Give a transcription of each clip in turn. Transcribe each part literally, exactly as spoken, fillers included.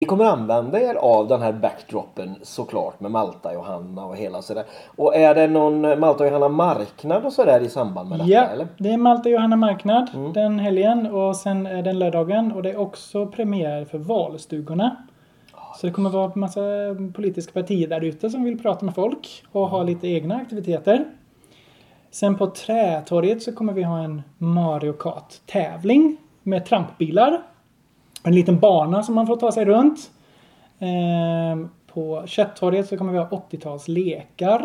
Ni kommer använda er av den här backdropen såklart med Malta, Johanna och hela sådär. Och är det någon Malta, Johanna marknad och sådär i samband med detta? Ja, eller? det är Malta, Johanna marknad Mm. den helgen och sen är den lördagen. Och det är också premiär för valstugorna. Så det kommer vara en massa politiska partier där ute som vill prata med folk och ha lite egna aktiviteter. Sen på Trätorget så kommer vi ha en Mario Kart-tävling med trampbilar. En liten bana som man får ta sig runt. Eh, på Köttorget så kommer vi ha åttio-tals lekar.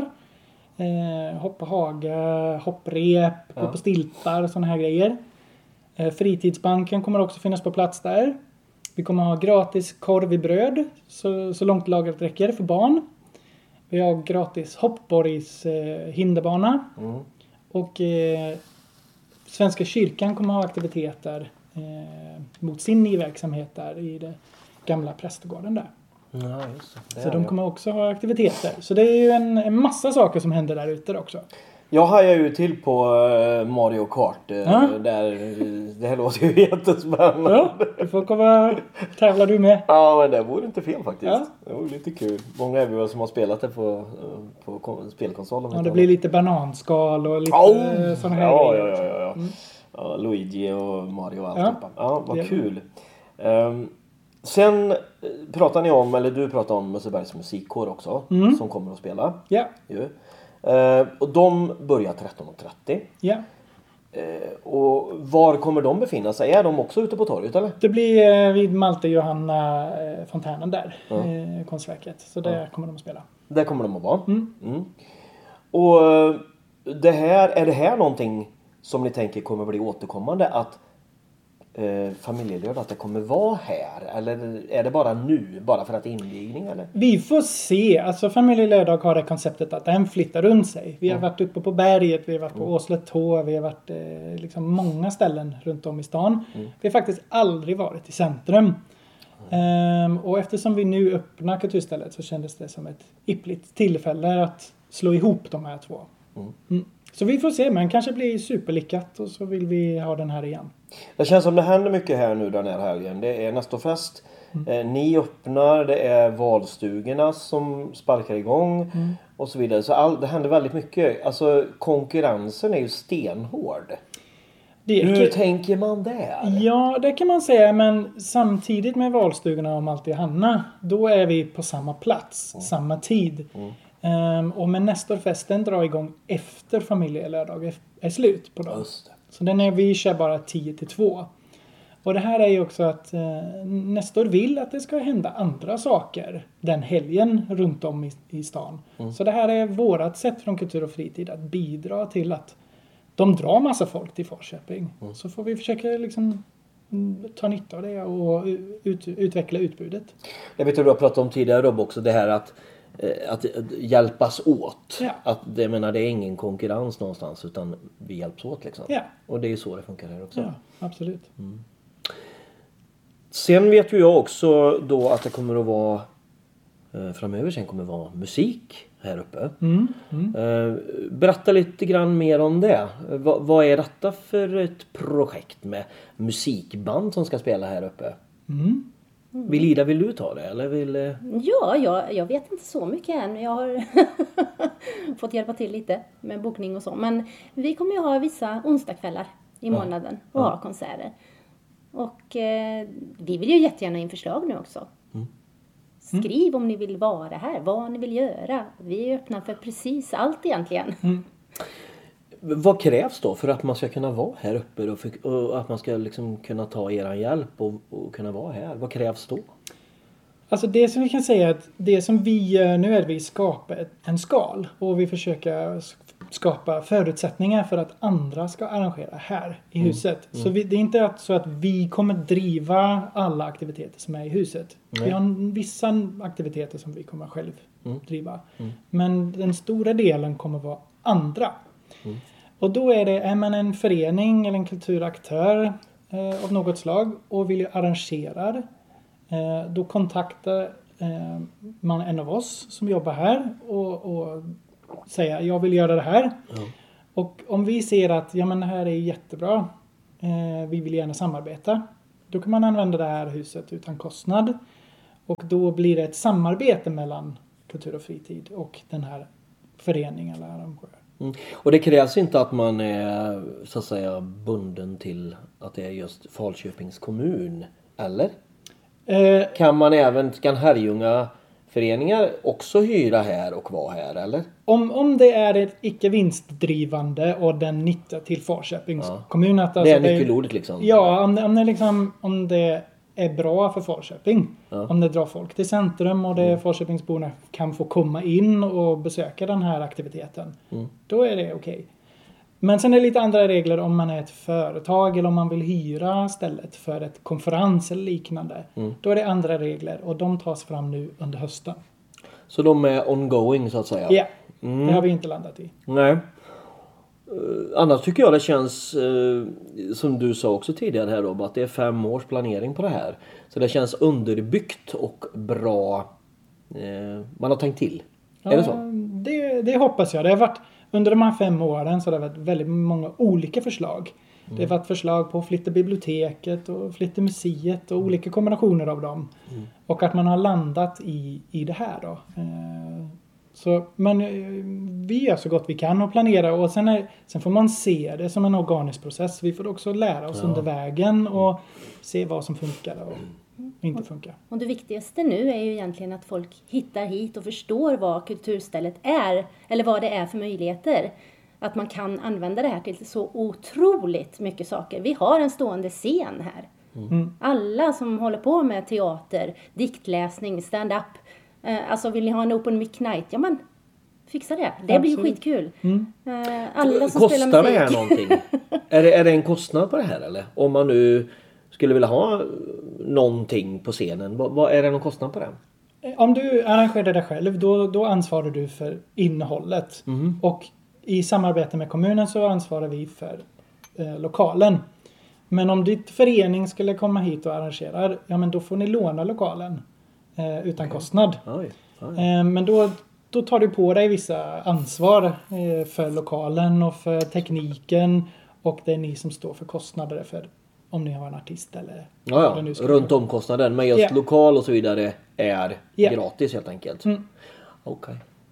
Eh, hoppa haga, hopprep, Ja. gå på stiltar och sådana här grejer. Eh, fritidsbanken kommer också finnas på plats där. Vi kommer ha gratis korv i bröd så, så långt lagret räcker för barn. Vi har gratis hoppborgs eh, hinderbana. Mm. Och eh, Svenska kyrkan kommer ha aktiviteter eh, mot sin nyverksamhet där i det gamla prästgården där. Ja, just det. Det Så är de det. kommer också ha aktiviteter. Så det är ju en, en massa saker som händer där ute också. Jag hajar ju till på eh, Mario Kart. eh, Ja. Där, det här låter ju jättespännande. Ja, du får komma. Tävlar du med? Ja, men det vore inte fel faktiskt. Ja. Det vore lite kul. Många är vi som har spelat det på, på kon- spelkonsolen. Ja, det blir lite bananskal och lite Oh! sådana här Ja, grejer. ja, ja, ja, ja. Mm. ja. Luigi och Mario och Ja. alltihopa. Ja, vad Det- kul. Um, sen eh, pratar ni om, eller du pratar om Mössebergs musikkår också. Mm. Som kommer att spela. Ja, Ju. Eh, och de börjar tretton och trettio. ja. Eh, och var kommer de befinna sig? Är de också ute på torget eller? Det blir eh, vid Malte Johanna eh, fontänen där. Ja. Eh, konstverket. Så där kommer de att spela. Där kommer de att vara. Mm. Mm. Och eh, det här, är det här någonting som ni tänker kommer bli återkommande? Att eh, familjelördag, att det kommer vara här? Eller är det bara nu? Bara för att det är invigning eller? Vi får se. Alltså familjelördag har det konceptet att den flyttar runt sig. Vi har Mm. varit uppe på berget, vi har varit på Åsletå, vi har varit eh, liksom många ställen runt om i stan. Mm. Vi har faktiskt aldrig varit i centrum. Ehm, och eftersom vi nu öppnar kulturstället så kändes det som ett yppligt tillfälle att slå ihop de här två. Mm. Mm. Så vi får se, men kanske blir superlyckat och så vill vi ha den här igen. Det känns som det händer mycket här nu den här helgen. Det är Nestorfest. Eh, ni öppnar, det är valstugorna som sparkar igång. Mm. Och så vidare. Så all, det händer väldigt mycket. Alltså konkurrensen är ju stenhård. Det är Hur kul. tänker man där? Ja, det kan man säga, men samtidigt med valstugorna och Malte och Hanna, då är vi på samma plats, Mm. samma tid. Mm. Ehm, och med Nestorfesten drar igång efter familjelördag är, är slut på dagen. Just det. Så den är, vi kör bara tio till två. Och det här är ju också att eh, Nestor vill att det ska hända andra saker den helgen runt om i, i stan. Mm. Så det här är vårat sätt från Kultur och fritid att bidra till att de drar massa folk till Falköping. Mm. Så får vi försöka liksom mm, ta nytta av det och ut, utveckla utbudet. Jag vet att du har pratat om tidigare Rob också. Det här att, eh, att eh, hjälpas åt. Ja. Att det, jag menar, det är ingen konkurrens någonstans utan vi hjälps åt liksom. Ja, Och det är så det funkar här också. ja absolut. Sen vet ju jag också då att det kommer att vara eh, framöver sen kommer det vara musik här uppe. Mm, mm. Eh, berätta lite grann mer om det. Va, vad är detta för ett projekt med musikband som ska spela här uppe? Mm. Vill Ida, vill du ta det? Eller vill, eh... Ja, jag, jag vet inte så mycket än. Jag har fått hjälpa till lite med bokning och så. Men vi kommer ju ha vissa onsdagskvällar i månaden och Ja. ha konserter. Och eh, vi vill ju jättegärna in förslag nu också. Mm. Skriv om ni vill vara här, vad ni vill göra. Vi är öppna för precis allt egentligen. Vad krävs då för att man ska kunna vara här uppe och, för, och att man ska liksom kunna ta er hjälp och, och kunna vara här? Vad krävs då? Alltså det som vi kan säga är att det som vi gör nu är att vi skapar ett- en skal. Och vi försöker s- skapa förutsättningar för att andra ska arrangera här i huset. Så vi, det är inte att, så att vi kommer driva alla aktiviteter som är i huset. Nej. Vi har en- vissa aktiviteter som vi kommer själv Mm. driva. Mm. Men den stora delen kommer vara andra. Och då är det, är man en förening eller en kulturaktör eh, av något slag och vill arrangera, eh, då kontaktar eh, man en av oss som jobbar här och, och säger jag vill göra det här. Ja. Och om vi ser att ja, men det här är jättebra, eh, vi vill gärna samarbeta, då kan man använda det här huset utan kostnad. Och då blir det ett samarbete mellan kultur och fritid och den här föreningen eller arrangören. Mm. Och det krävs inte att man är så att säga bunden till att det är just Falköpings kommun, eller? Eh, Kan man även, kan Herrljunga föreningar också hyra här och vara här, eller? om, om det är ett icke vinstdrivande och den nyttar till Falköpings Ja. kommun. Att Det alltså är nyckelordet liksom. Ja, om det, om, det liksom, om det är bra för Falköping. Ja. Om det drar folk till centrum och det Mm. Falköpingsborna kan få komma in och besöka den här aktiviteten. Mm. Då är det okej. Men sen är det lite andra regler om man är ett företag eller om man vill hyra stället för ett konferens eller liknande. Mm. Då är det andra regler och de tas fram nu under hösten. Så de är ongoing så att säga? Ja, Mm. det har vi inte landat i. Nej. Uh, annars tycker jag det känns, uh, som du sa också tidigare här Rob, att det är fem års planering på det här. Så det känns underbyggt och bra. Uh, man har tänkt till. Ja, är det så? Det, det hoppas jag. Det har varit, under de här fem åren så har det varit väldigt många olika förslag. Mm. Det har varit förslag på flytta biblioteket och flytta museet och olika kombinationer av dem. Mm. Och att man har landat i, i det här då. Uh, Så, men vi gör så gott vi kan och planera och sen, är, sen får man se det som en organisk process. Vi får också lära oss Ja. under vägen och se vad som funkar och inte funkar. Och det viktigaste nu är ju egentligen att folk hittar hit och förstår vad kulturstället är. Eller vad det är för möjligheter. Att man kan använda det här till så otroligt mycket saker. Vi har en stående scen här. Mm. Alla som håller på med teater, diktläsning, stand-up. Alltså vill ni ha en open mic night? Ja men, fixa det. Det blir ju Absolut. skitkul. Mm. Alla som Kostar spelar musik. det här någonting? är, det, är det en kostnad på det här eller? Om man nu skulle vilja ha någonting på scenen. Vad, vad är det någon kostnad på det? Om du arrangerar det själv då, då ansvarar du för innehållet. Mm. Och i samarbete med kommunen så ansvarar vi för eh, lokalen. Men om ditt förening skulle komma hit och arrangera, ja men då får ni låna lokalen. Eh, utan kostnad. Oj, oj. Eh, men då, då tar du på dig vissa ansvar eh, för lokalen och för tekniken. Och det är ni som står för kostnader för om ni har en artist eller Ja, vad det ja. nu ska Runt vara. om kostnaden. Men just Ja. lokal och så vidare är Ja. gratis helt enkelt. Mm. Okej.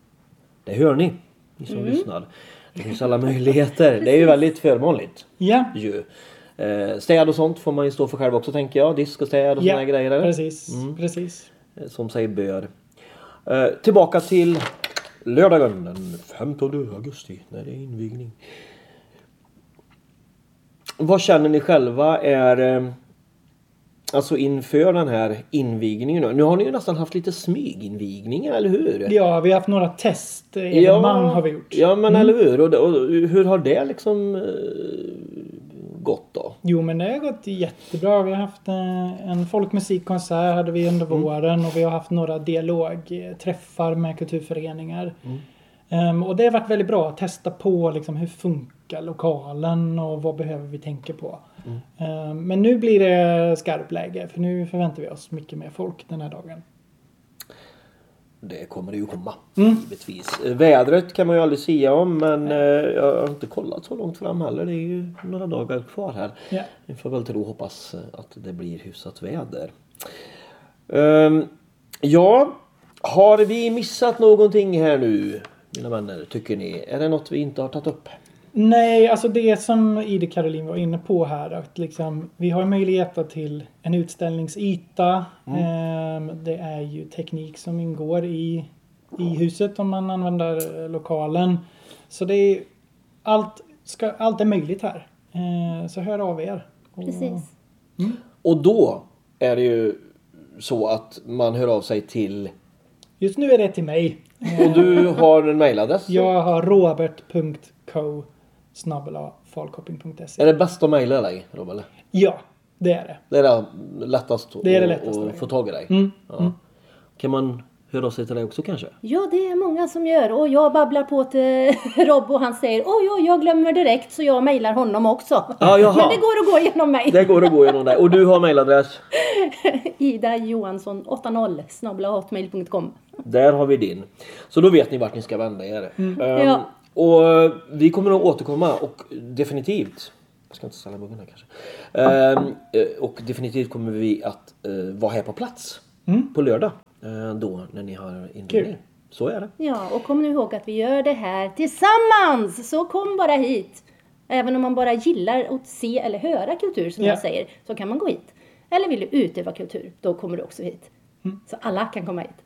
Det hör ni. Ni som lyssnar. Det finns alla möjligheter. Det är ju väldigt förmånligt. Ja, Ju. Eh, städ och sånt får man ju stå för själv också tänker jag. Disk och städ och ja såna här grejer. Eller? precis. Mm. precis. Eh, Som sig bör. Eh, tillbaka till lördagen den femtonde augusti. När det är invigning. Vad känner ni själva är eh, alltså inför den här invigningen nu? Nu har ni ju nästan haft lite smyginvigningar, eller hur? Ja, vi har haft några test. Evenemang har vi gjort. Ja, men Mm. eller hur? Och, och hur har det liksom eh, gått då? Jo, men det har gått jättebra. Vi har haft eh, en folkmusikkonsert hade vi under Mm. våren och vi har haft några dialogträffar med kulturföreningar. Mm. Ehm, och det har varit väldigt bra att testa på liksom, hur funkar lokalen och vad behöver vi tänka på. Mm. Ehm, men nu blir det skarpt läge för nu förväntar vi oss mycket mer folk den här dagen. Det kommer det ju komma, Mm. givetvis. Eh, Vädret kan man ju aldrig säga om, men eh, jag har inte kollat så långt fram heller. Det är ju några dagar kvar här. Ja. Vi får väl tro och hoppas eh, att det blir hyfsat väder. Ehm, ja, har vi missat någonting här nu, mina vänner, tycker ni? Är det något vi inte har tagit upp? Nej, alltså det som Ida Caroline var inne på här. Att liksom, vi har möjligheter till en utställningsyta. Mm. Ehm, det är ju teknik som ingår i, i huset om man använder eh, lokalen. Så det är, allt, ska, allt är möjligt här. Ehm, så hör av er. Och- Precis. Och då är det ju så att man hör av sig till... Just nu är det till mig. Och du har en mailadress? Jag har robert punkt co snabel-a falkhopping punkt se. Är det bäst att mejla dig, Rob, eller? Ja, det är det. Det är det lättast, Det är det att- lättaste att vägen. få tag i dig. Mm. Ja. Kan man höra av sig till dig också kanske? Ja, det är många som gör. Och jag babblar på till Rob och han säger oj, oj, jag glömmer direkt så jag mejlar honom också. Ja, jaha. Men det går att gå igenom mig. Det går att gå igenom dig. Och du har mailadress? Ida Johansson åttio snabel-a hotmail punkt com. Där har vi din. Så då vet ni vart ni ska vända er. Ehm, Ja. Och vi kommer att återkomma och definitivt... Jag ska inte ställa muggen här kanske. Ehm, eh, och definitivt kommer vi att eh, vara här på plats. på lördag. Eh, då när ni har invigning. Så är det. Ja, och kom nu ihåg att vi gör det här tillsammans. Så kom bara hit. Även om man bara gillar att se eller höra kultur som Ja. jag säger. Så kan man gå hit. Eller vill du utöva kultur, då kommer du också hit. Så alla kan komma hit.